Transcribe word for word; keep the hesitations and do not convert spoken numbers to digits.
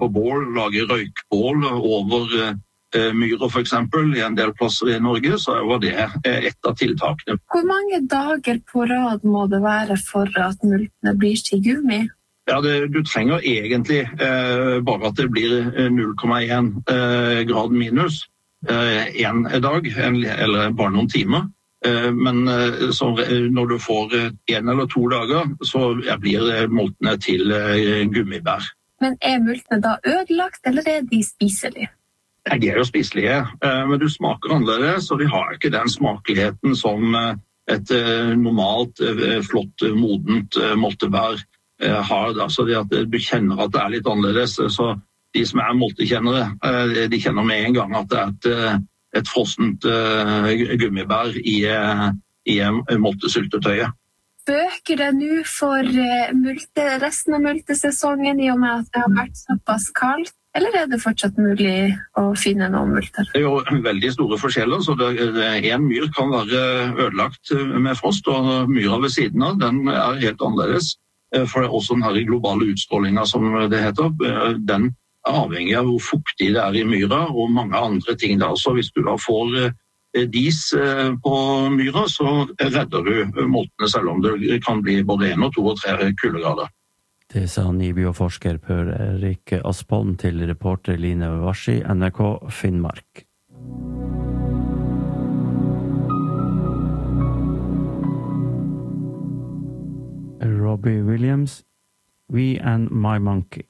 bål, lage røykbål over uh, myrer for eksempel, i en del plasser i Norge, så var det et av tiltakene. Hvor mange dager på rad må det være for at multene blir til gummi? Ja, det, du trenger egentlig uh, bare at det blir null komma én uh, grad minus uh, en dag, en, eller bare noen timer. Men så når du får en eller to dager, så blir multene til gummibær. Men er multene da ødelagt, eller er de spiselige? Ja, de er jo spiselige, men du smaker annerledes, så de har ikke den smakeligheten som et normalt, flott, modent multebær har. Da. Så det at du kjenner at det er litt annerledes, så de som er multekjennere, de kjenner med en gang at det er et et frossent uh, gummibær i, uh, i uh, multesyltetøyet. Bøker det nå for uh, multe, resten av multesesongen i og med at det har vært såpass kaldt, eller er det fortsatt mulig å finne noen multer? Det er jo veldig store forskjeller, så det, det, en myr kan være ødelagt med frost, og myra ved siden av, den er helt annerledes. For det er også den her globale utstrålingen, som det heter, den avhengig av hvor fuktig det er i myra og mange andre ting da. Så hvis du da får dis på myra, så redder du multene selv om det kan bli både en og to og tre kuldegrader. Det sa Nibio-forsker Per Erik Aspon til reporter Line Varsi, N R K Finnmark. Robbie Williams, We and My Monkey.